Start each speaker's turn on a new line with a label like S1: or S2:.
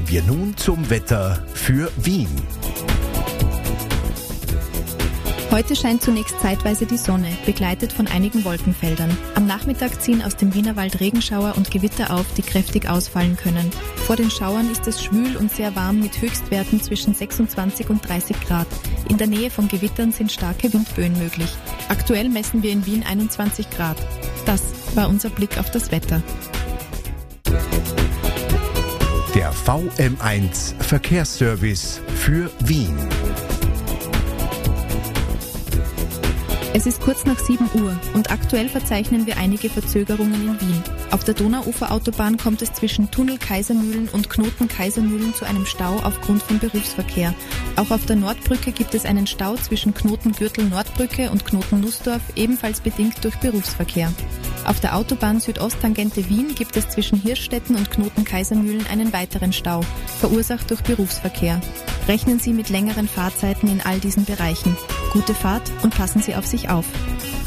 S1: Kommen wir nun zum Wetter für Wien.
S2: Heute scheint zunächst zeitweise die Sonne, begleitet von einigen Wolkenfeldern. Am Nachmittag ziehen aus dem Wienerwald Regenschauer und Gewitter auf, die kräftig ausfallen können. Vor den Schauern ist es schwül und sehr warm mit Höchstwerten zwischen 26 und 30 Grad. In der Nähe von Gewittern sind starke Windböen möglich. Aktuell messen wir in Wien 21 Grad. Das war unser Blick auf das Wetter.
S1: Der VM1 Verkehrsservice für Wien.
S2: Es ist kurz nach 7 Uhr und aktuell verzeichnen wir einige Verzögerungen in Wien. Auf der Donauuferautobahn kommt es zwischen Tunnel Kaisermühlen und Knoten Kaisermühlen zu einem Stau aufgrund von Berufsverkehr. Auch auf der Nordbrücke gibt es einen Stau zwischen Knoten Gürtel Nordbrücke und Knoten Nussdorf, ebenfalls bedingt durch Berufsverkehr. Auf der Autobahn Südosttangente Wien gibt es zwischen Hirschstetten und Knoten Kaisermühlen einen weiteren Stau, verursacht durch Berufsverkehr. Rechnen Sie mit längeren Fahrzeiten in all diesen Bereichen. Gute Fahrt und passen Sie auf sich auf.